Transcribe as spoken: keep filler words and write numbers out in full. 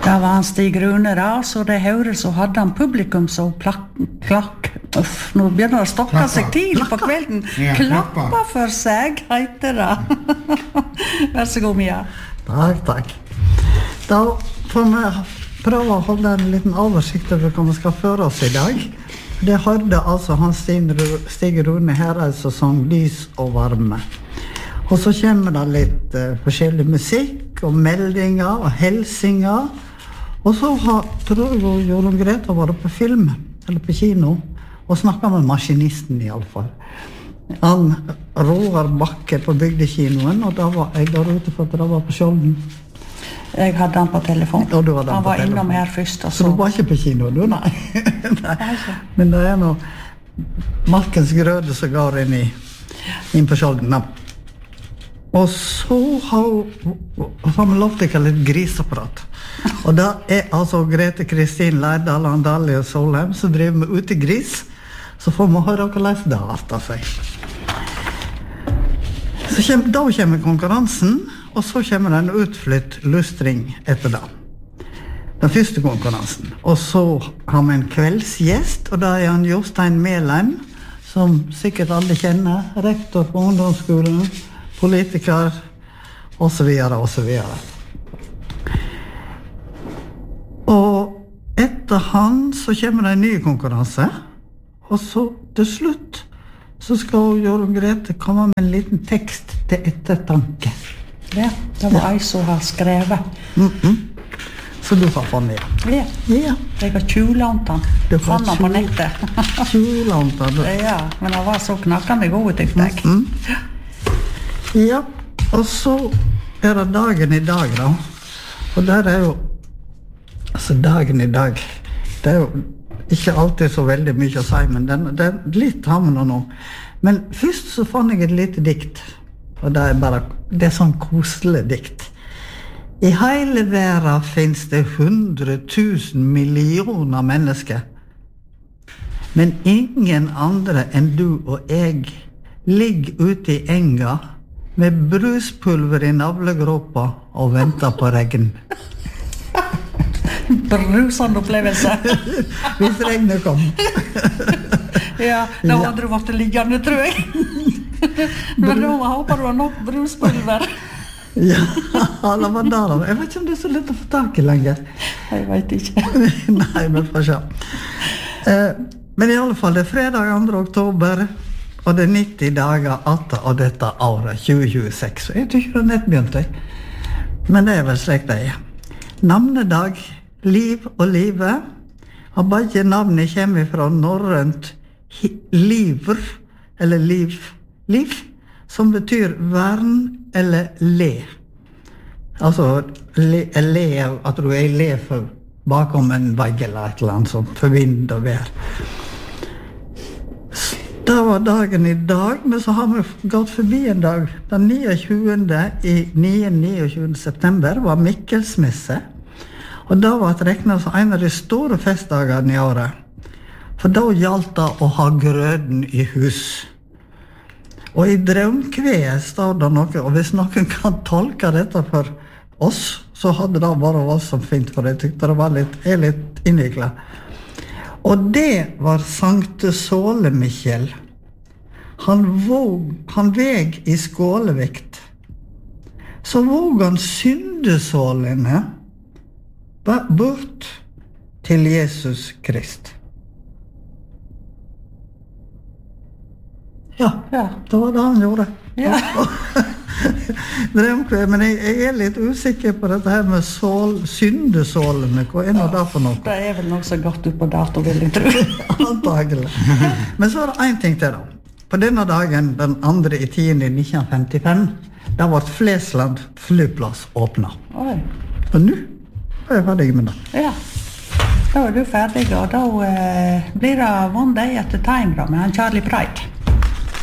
Det var han Stig Rune da, så det hører så hadde han publikum så plakk, klakk, uff, nå begynner det å stokke Klappa. seg til på kvelden. Ja, klappa. Klappa for seg, heter det. Vær så god, Mia. Takk, takk. Da får vi prøve å holde en liten oversikt over hva vi skal føre oss i dag. Det hørte altså han Stig Rune Hereid som sang Lys og varme. Og så kommer det litt uh, forskjellig musikk og meldinger og helsinger. Og så har, tror jeg, Jorunn Greta vært på film, eller på kino, og snakket med maskinisten i alle fall. Han Roar Bakke på bygdekinoen, og da var jeg der ute for at det var på Skjolden. Jeg hadde han på telefon. Og du hadde han han på var telefon. innom her først. Og Så så. du var ikke på kino, du? Nei. Nei. Men det er noe Markens grøde som går inn, i, inn på Skjolden. Og så har, har vi lovt ikke litt griseprat. Og da er altså Grete Kristin Leidal og Dalia Solheim som driver med utegris. Så får vi høre hvordan det har vært av seg. Så kjem, da kommer konkurransen, og så kommer en utflytt lustring etter det. Den første konkurransen. Og så har vi en kveldsgjest, og da er han Jostein Melheim, som sikkert alle kjenner, rektor på ungdomsskolen, politiker, og så videre, og så videre. Og etter han så kommer det en ny konkurranse, og så til slutt så skal Jorunn Grete komme med en liten tekst til ettertanke. Ja, det var jeg som har skrevet. Mm-mm. Så du har funnet det. Ja, Ja. jeg har tjulånt han. Du har Fann han på nettet. Tjulant av det. Ja, men han var så knakkende god, tykte jeg. Mm. Ja, og så er det dagen i dag da. Og der er jo, altså dagen i dag, det er jo ikke alltid så veldig mye å si, men den, det er litt hamn og noe. Men først så fant jeg et lite dikt, og det er bare, det er sånn koselig dikt. I hele verden finnes det hundre tusen millioner mennesker, men ingen andre enn du og jeg ligger ute i enga med bruspulver i navlegråpa og venter på regn. Brusende opplevelse. Hvis regnet kom. Ja, da hadde du vært liggende, tror jeg. Men da håper du har nok bruspulver. Ja, det var der. Jeg vet ikke om det er så lett å få tak i lenger. Jeg vet ikke. Nei, vi får se. Eh, men i alle fall, det er fredag andre oktober, og det er nitti dager atter av dette året, tjue tjueseks. Jeg tror ikke det er nett begynt, jeg. Men det er vel slik det er. Navnedag, liv og live. Og begge navnet kommer fra norrønt liver, eller liv, liv, som betyr vern eller le. Altså, le, le at du er le for bakom en vegg eller et eller annet sånt, for vind og vær. Det var dagen i dag, men så har vi gått forbi en dag. Den niogtjuende i niogtjuende september var Mikkelsmesse, og da var det regnet som en av de store festdagene i året. For da gjaldt det å ha grøden i hus. Og i Draumkveet står det noe, og hvis noen kan tolke dette for oss, så hadde det bare oss som fint, for jeg tykte det var litt, er litt innviklet. Og det var Sankte Såle-Mikkjel. Han, våg, han veg i skålevekt. Så våg han syndesålene bort til Jesus Krist. Ja, Ja. det var det han gjorde. Ja. Drømkveð, men jeg, jeg er litt usikker på dette her med sål, syndesålene. Hva er nå det for noe? Det er vel noe så godt ut på dato, vil jeg tro. Antagelig. Men så er det en ting til da. På denne dagen, den andre i tiende nitten femtifem, da ble Flesland flyplass åpnet. Oi. Og nå er jeg ferdig med det. Ja. Da er du ferdig, og da eh, blir det One Day at a Time da, med han Charlie Pride.